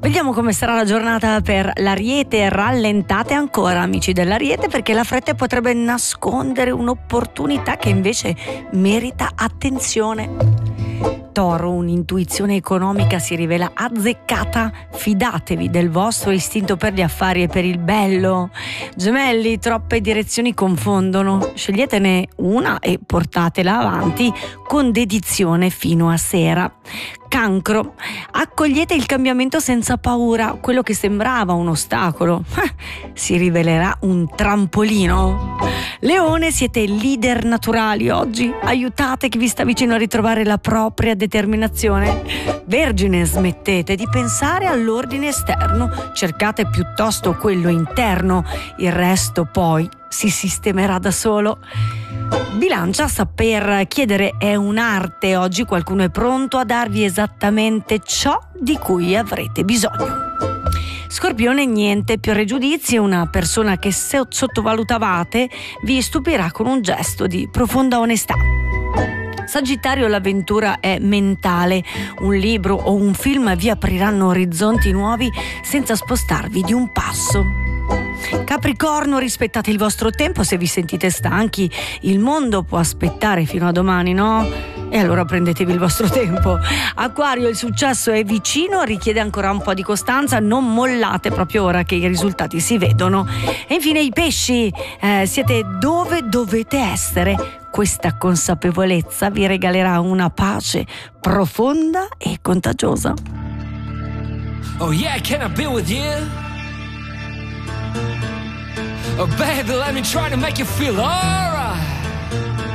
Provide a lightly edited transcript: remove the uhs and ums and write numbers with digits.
Vediamo come sarà la giornata per l'Ariete. Rallentate ancora, amici dell'Ariete, perché la fretta potrebbe nascondere un'opportunità che invece merita attenzione. Toro, un'intuizione economica si rivela azzeccata. Fidatevi del vostro istinto per gli affari e per il bello. Gemelli, troppe direzioni confondono. Sceglietene una e portatela avanti con dedizione fino a sera. Cancro, accogliete il cambiamento senza paura. Quello che sembrava un ostacolo si rivelerà un trampolino. Leone, siete leader naturali oggi. Aiutate chi vi sta vicino a ritrovare la propria determinazione. Vergine, smettete di pensare all'ordine esterno, cercate piuttosto quello interno. Il resto poi si sistemerà da solo. Bilancia, saper chiedere è un'arte. Oggi qualcuno è pronto a darvi esattamente ciò di cui avrete bisogno. Scorpione, niente pregiudizi. Una persona che sottovalutavate vi stupirà con un gesto di profonda onestà. Sagittario, l'avventura è mentale. Un libro o un film vi apriranno orizzonti nuovi senza spostarvi di un passo. Capricorno, rispettate il vostro tempo. Se vi sentite stanchi, il mondo può aspettare fino a domani, no? E allora prendetevi il vostro tempo. Acquario, il successo è vicino, richiede ancora un po' di costanza, non mollate proprio ora che i risultati si vedono. E infine i pesci, siete dove dovete essere. Questa consapevolezza vi regalerà una pace profonda e contagiosa. Oh yeah, can I be with you? Oh baby, let me try to make you feel alright.